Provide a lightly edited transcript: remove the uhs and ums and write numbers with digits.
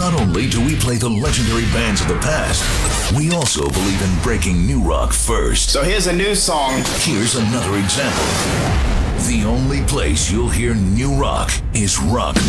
Not only do we play the legendary bands of the past, we also believe in breaking new rock first. So here's a new song. Here's another example. The only place you'll hear new rock is Rock